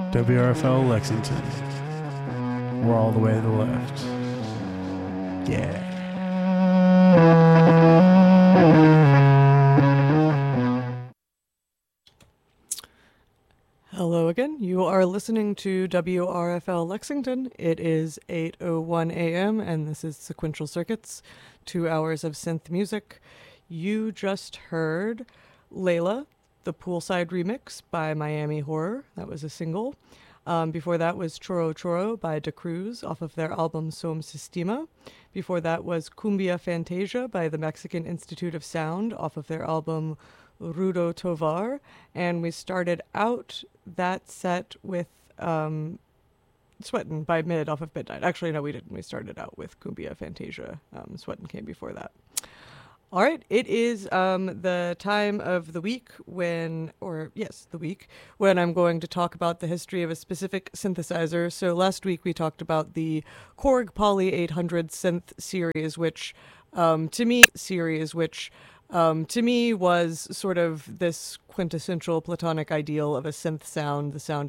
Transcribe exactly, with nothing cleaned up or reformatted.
W R F L Lexington. We're all the way to the left. Yeah. Hello again. You are listening to W R F L Lexington. It is eight oh one a.m. and this is Sequential Circuits, two hours of synth music. You just heard Layla, the Poolside remix by Miami Horror. That was a single. Um, before that was Choro Choro by Da Cruz off of their album Som Sistema. Before that was Cumbia Fantasia by the Mexican Institute of Sound off of their album Rudo Tovar. And we started out that set with um, Sweatin' by Mid off of Midnight. Actually, no, we didn't. We started out with Cumbia Fantasia. Um, Sweatin' came before that. All right, it is um, the time of the week when, or yes, the week, when I'm going to talk about the history of a specific synthesizer. So last week we talked about the Korg Poly eight hundred synth series, which um, to me, series, which um, to me was sort of this quintessential platonic ideal of a synth sound, the sound